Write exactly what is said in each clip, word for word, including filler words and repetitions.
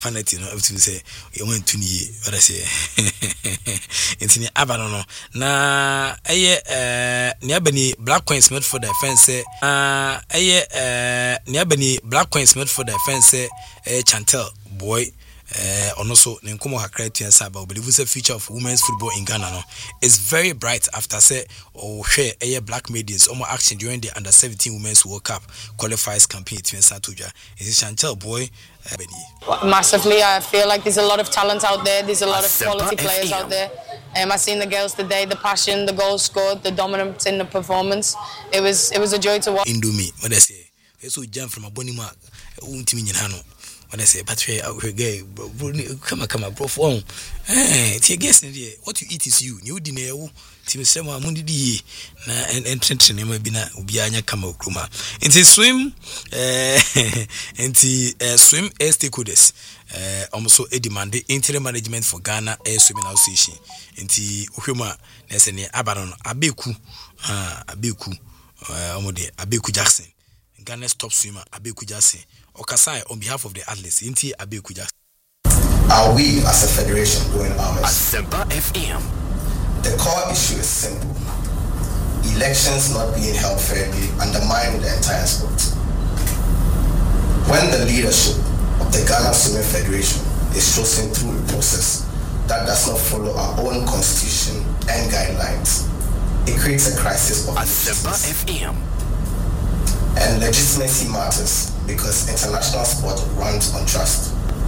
Fanati no to say you went to ni what I say it's ni abano no na eye eh ni abani Black Queens made for defense uh eye eh ni abani Black Queens made for defense eh Chantel boy eh ono so ne nkomo hakra tuansa ba believe say future of women's football in Ghana no is very bright after say oh share eye Black Medians omo action during the under seventeen women's World Cup qualifiers campaign tuansa toja is Chantel boy. Massively, I feel like there's a lot of talent out there. There's a lot of quality players out there. Um, I've seen the girls today, the passion, the goals scored, the dominance in the performance. It was it was a joy to watch. Indomie, what I say? It's so jump from a bony mark. What I say, but we gay, come come bro phone. Eh, it's guess what you eat is you. You dinner. Tim Sema Mundi na and entrance name be na obianya kama okroma. Nti swim eh nti swim air stakeholders eh almost a demand interim management for Ghana Air Swimming Association. Nti ohwema na se ne abano no abeku ah abeku eh omode abeku Jackson. Ghana's top swimmer abeku Jackson. Okasai on behalf of the athletes nti abeku Jackson. Are we as a federation doing ours? Asempa F M. The core issue is simple. Elections not being held fairly undermine the entire sport. When the leadership of the Ghana Swimming Federation is chosen through a process that does not follow our own constitution and guidelines, it creates a crisis of legitimacy. And legitimacy matters because international sport runs on trust.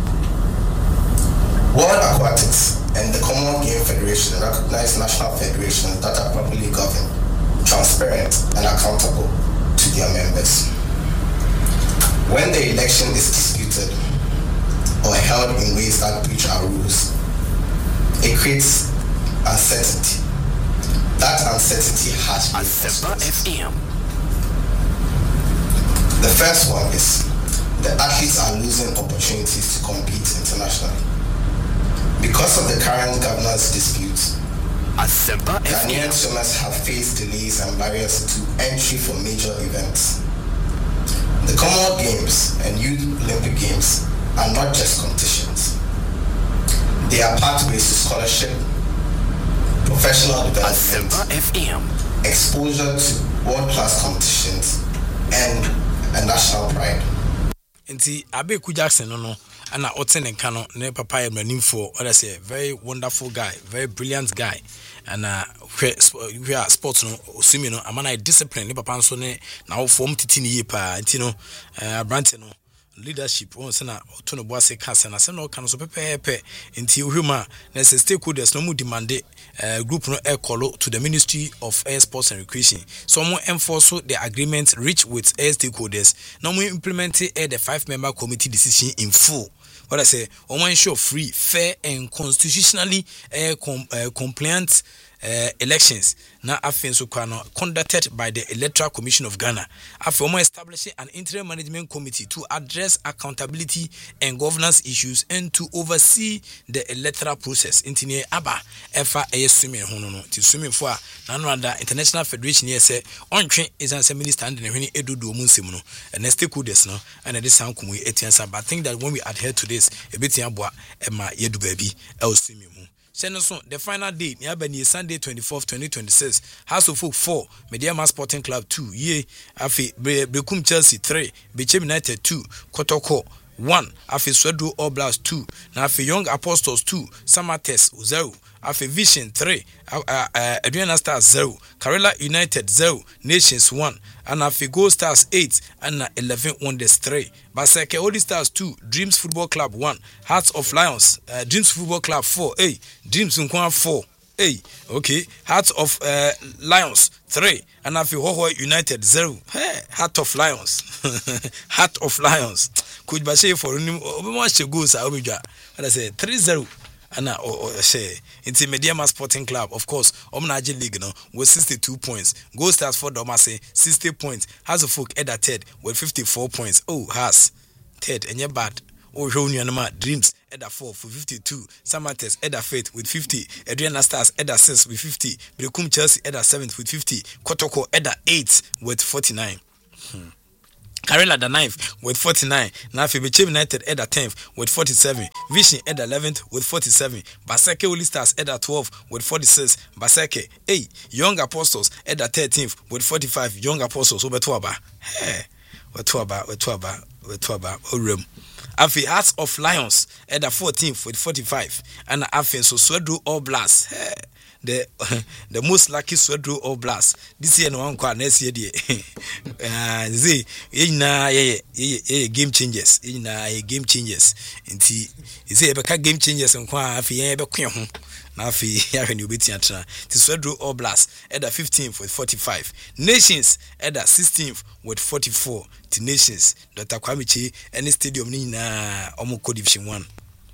World Aquatics and the Common Game Federation recognize national federations that are properly governed, transparent, and accountable to their members. When the election is disputed or held in ways that breach our rules, it creates uncertainty. That uncertainty has been. The first one is the athletes are losing opportunities to compete internationally. Because of the current governance disputes, Ghanaian swimmers have faced delays and barriers to entry for major events. The Commonwealth Games and Youth Olympic Games are not just competitions. They are pathways to scholarship, professional development, exposure to world-class competitions, and a national pride. Nti Abeku Jackson no no ana oten nka no ne papa ya mranim for what say very wonderful guy, very brilliant guy, and uh we are sports no osimi no amana discipline ne papa nso ne na wo form titi ne ye pa nti no abrante no leadership on se na oto no boase kasa na se no kan so pepepe nti ohwema na se stakeholders no mu demand uh, group no air call to the Ministry of Air Sports and Recreation so mo enforce the agreement reached with air stakeholders no mo implement uh, the five member committee decision in full. What I say, on ensure free, fair, and constitutionally uh, com- uh, compliant uh, elections. Now, after so conducted by the Electoral Commission of Ghana. After establishing an interim management committee to address accountability and governance issues and to oversee the electoral process. Intine aba efa eye swimming hono no. Ti swimming for nano ada International Federation here say on train is an minister and when edudu mu nsem no. And stakeholders no and this sound kumu etiansa. But I think that when we adhere to this, a bit yabwa ema yedu baby el swimming mu. So the final day, Niabani Sunday twenty-fourth, twenty twenty-six, House of Folk four, Mediama Sporting Club two, Ye, Afi, Bekum Chelsea three, Bechem United two, Kotoko one, Afi Swedu All Blast two, Nafi Young Apostles two, Samates zero, Afi Vision three, uh, uh, Adriana Stars zero, Karela United zero, Nations one, and Afi Gold Stars eight, and eleven Wonders three. Baseke Old Stars two, Dreams Football Club one, Hearts of Lions, uh, Dreams Football Club four, hey, Dreams Nkwan four, hey, okay, Hearts of uh, Lions three, and Afi Hoho United zero, hey, Heart of Lions, Heart of Lions, could be say for much to go, so I say three zero. Ana or say into Mediama Sporting Club, of course, Omnaji League no with sixty-two points. Gold Stars for Domase sixty points. Has a folk Eda Ted with fifty-four points. Oh, has Ted and your bad. Oh, Jonianama Dreams Eda four for fifty-two. Samates Eda Faith with fifty. Adriana Stars Eda six with fifty. Brekum Chelsea Eda seven with fifty. Kotoko Eda eight with forty-nine. Hmm. Karela the ninth with forty-nine. Now Bechem United at the tenth with forty-seven. Vision at the eleventh with forty-seven. Baseke Holy Stars at the twelfth with forty-six. Baseke, hey, Young Apostles at the thirteenth with forty-five. Young Apostles over Tuaba. Hey, Wetuaba, Wetuaba, Wetuaba, Orem. Afi Hearts of Lions at the fourteenth with forty-five. And Afi so Swedru All Blast. Hey. The the most lucky Swedru All Blast. This year no one kwa next year die. Ah, see, na ye ye game changers. Na ye game changers. Nti you say e be ka game changers nkwa afi ye be kwen ho. Na afi ya hwe ni obeti atra. Ti Swedru All Blast at the fifteenth with forty-five. Nations at the sixteenth with forty-four. Ti Nations Doctor Kwame Chi any stadium ni na omo code division one.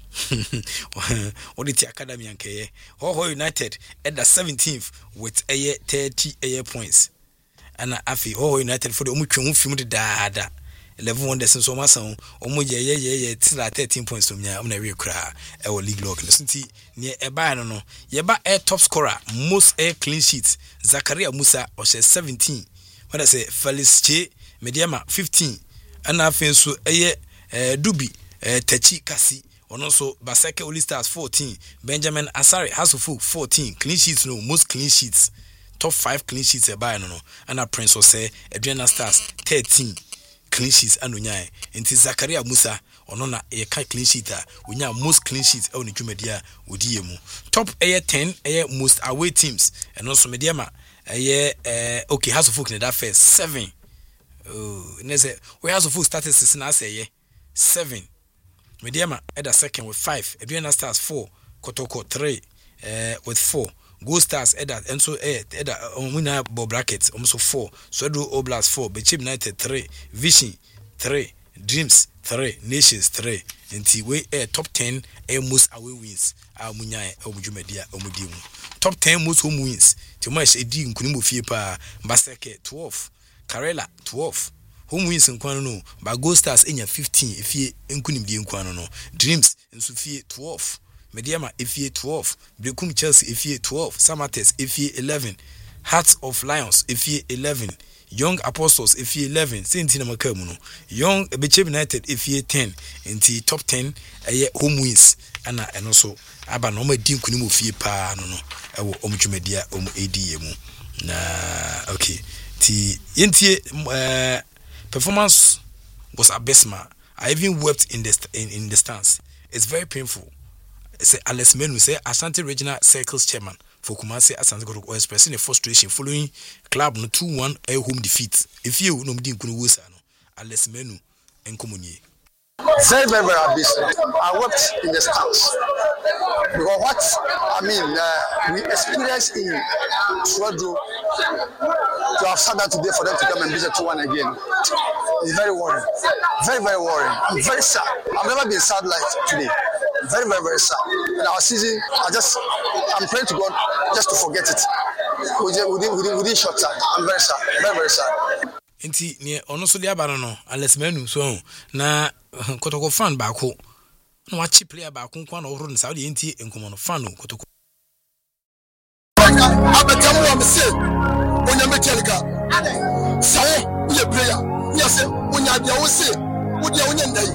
What the academy and K Ho United at the seventeenth with a thirty a points. And Afi Ho United for the Omutron film the dada eleven wonders and so much on Omo ye ye ye till thirteen points to me. I'm not real cry our league log. Listen near a no Yeba air top scorer, most air clean sheets. Zakaria Musa or says seventeen. What I say Felix Che Mediama fifteen. And I feel so a Dubi Techi Kasi. And also Baseke Holy Stars fourteen. Benjamin Asare Hasufu fourteen. Clean sheets no, most clean sheets. Top five clean sheets a buy no no. And a Prince will say Adriana Stars thirteen clean sheets and unyai. Inti Zakaria Musa onona a clean sheet unya most clean sheets on the media udiemu. Top a ten a most away teams and also mediama a uh okay Hasufu in that first seven. Oh, we Hasufu started sixteen as a seven. Mediama at the second with five. Adriana Stars four. Kotoko three uh, with four. Gold Stars at that and so eight. At that winner Bob brackets almost four. Swedru Oblast four. Bechem United three. Vision three. Dreams three. Nations three. Until we a top ten a most away wins. Our Munyai Omujumedia Omudimu. Top ten most home wins. Timash Edi Nkunimu Fiepa Baseke twelve. Karela twelve. Home wins in Kwano, but Gold Stars in your fifteen if ye incunim be in Kwano. Dreams in Sophia twelve. Mediama if ye twelve. Brekum Chelsea if ye twelve. Samates if ye eleven. Hearts of Lions if ye eleven. Young Apostles if ye eleven. Saint Makamuno. Young Bechem United if ye ten. In the top ten a ye home wins. And and also Abanoma Dinkunimu Fie Pa no no. Omuchumedia Omu A D M. Na okay. Ti Yentie uh performance was abysmal. I even wept in the in, in the stands. It's very painful. Say Alex Menu say Asante Regional Circles chairman for Kumasi Asante Kotoko was expressing a frustration following club no two one a home defeat. If you no mdi nkunu wosa no Alex Menu enkomunye. Very, very, very abysmal. I wept in the stands. Because what I mean, uh, we experienced in Swedru to have sat down today for them to come and visit two one again. It's very worrying. Very, very worrying. I'm very sad. I've never been sad like today. Very, very, very sad. In our season, I just, I'm praying to God just to forget it. Within, within, within short time. I'm very sad. Very, very sad. Inti ne ono so dia ba no Alex Menu so na Kotoko fan ba ko na wa chi player ba ko kwa na ohuru nsa de inti enkomo no fan no Kotoko abetamu wa mse onya metelika sawo ye player ye se onya dia wo se wo dia onya ndai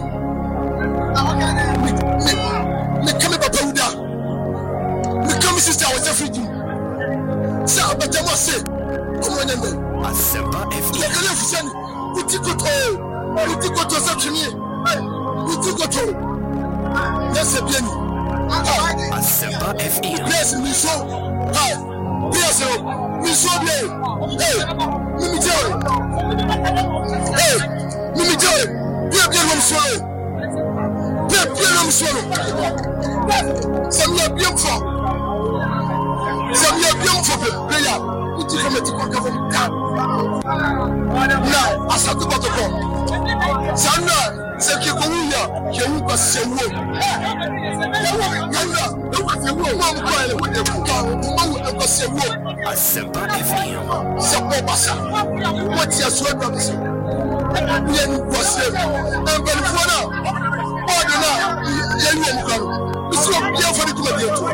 me kame papa uda me kame sister wo se friji sa abetamu se onya ndai Asemba F M. Le officiel, Utikoto, Utikoto Satchini, Utikoto. Yes, bien. Asemba F M. Yes, Miso. Hi. Yes, Miso bien. Hey, Mimi Joy. Hey, Mimi Joy. Bien, bien, l'homme solo. Bien, bien, l'homme solo. Ça m'y a bien fort. Ça m'y a bien fort, player. Tu peux mettre quoi comme ça? Là, à ça tout va te prendre. Ça là, c'est qui comme il qui est où parce que c'est où? Là, là, c'est où? Moi, moi, elle est où? Moi, où c'est où? Ah, c'est pas évident. Ça peut pas ça. Moi, tu as souhaité comme ça. Il y a une poissonne. Un bel voilà. Oh, de là, il y a eu un plan. Ils sont bien fait tout le bien.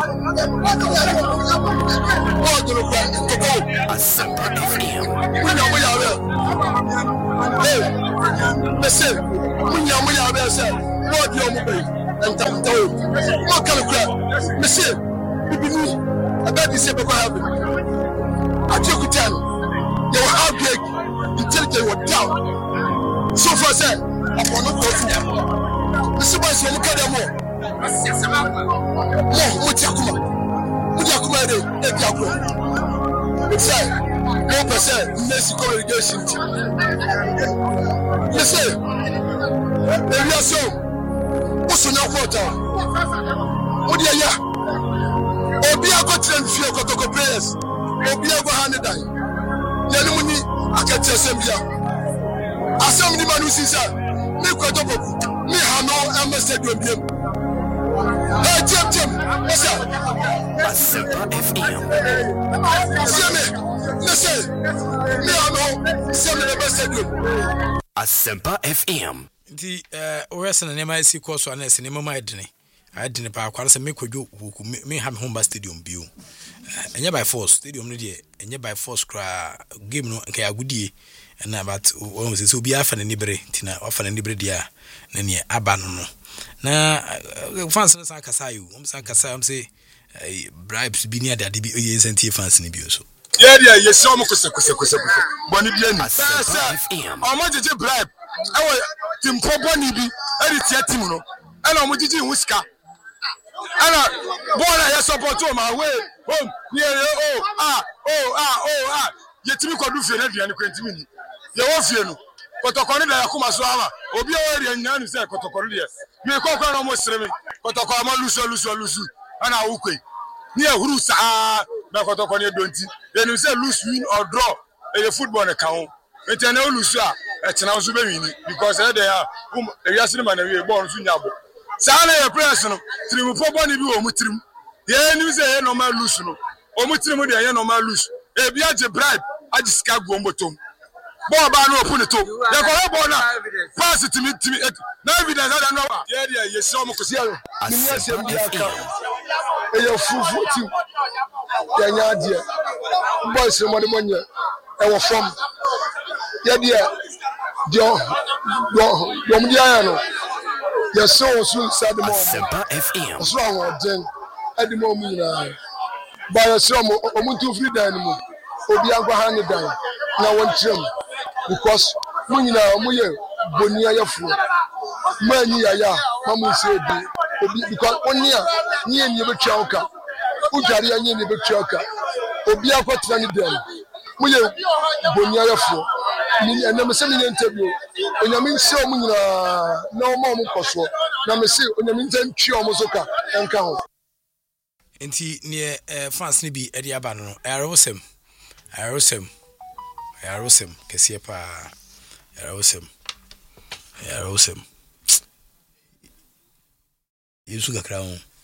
Oh, de le faire. Ah, c'est pas évident. Oui, non, oui, alors. Hey. me say munya munya be say what you mo be entam tawo mo kan kra me say bibini about this be ko happen atikutan you how big intelligent what down so far say upon no go fu this boy so mo kada mo mo mo tiakuma mo tiakuma de e tiakuma it's say one percent Messi congregation. You say, if you are so, what's on your water? What do you hear? Obia got ten few Kotoko players. Obia go hand it down. Yanumuni, I can tell Sambia. Assembly man who sees that. Me Kotoko, me Hano, and Mister Dubium. Hey, Jim, Jim, what's up? Asempa F M. See me. Listen, me ano, see me the best do. Asempa F M. The uh, Western and M I C course on S and M I Dini. I didn't pay quite a make you may have home by stadium view. And yeah, by force, stadium, and yeah, by force cry game no okay, a good year. And about almost it will be often in Nibre, Tina, often in Nibre, dear, and yeah, abandon. Now, fancy Sankasayu, um Sankasam say bribes be near that D B A and T fans in the view. Yeah, yeah, you saw me kusa kusa kusa kusa. Boni bieni. Sir, I'm not just bribe. I was Tim Poponi bi. I did your team no. And I'm just in whisker. And I, boy, I support to my way home. Yeah, oh, ah, oh, ah, oh, ah. You team could do for every and twenty minutes. You won't feel no. Kotokoni da yakuma so ama. Obi o ri nyan say kotokoni de. Me kokon no mo sreme. Kotokoni ma lusu lusu lusu. Ana ukwe. Ni ehuru saa na kotokoni donti. Then you say lose, win or draw. A football account. It's an old loser. It's an also winning because they are whom the Yasin and we born soon. Sana a person, three football, you will mutrim. Yeah, you say no man lose no. Or mutrim, they are no man lose. A biage bribe, I just can't go bottom. Bob, I know, put it to the pass it to me. No evidence, I don't know. Yeah, yeah, you saw me. A full fourteen. Yeah, dear. Boys, somebody money. I was from. Yeah, dear. John, John, John, your soul soon said the Asempa F M. What's wrong with Jen? At the moment, by a sum of Omuntu free dynamo, Obiango handed down. Now one trim because when you know, Bonia Yafu, Mania, Mamma said, because one year, near never choker. Ujari anye ne betwaka obi akwatra ne dem muye bonya yafo ni enam se ni interview onyame nse o munyina na o ma o koso na me se onyame ntantwi o musoka enka ho enti ne fans ne bi e de aba no ayarosem ayarosem ayarosem kese pa ayarosem ayarosem yesu gakra ho